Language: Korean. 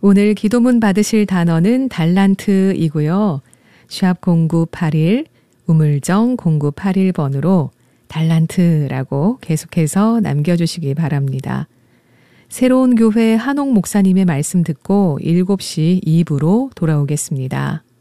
오늘 기도문 받으실 단어는 달란트이고요. 샵 0981 우물정 0981번으로 달란트라고 계속해서 남겨주시기 바랍니다. 새로운 교회 한옥 목사님의 말씀 듣고 7시 2부로 돌아오겠습니다.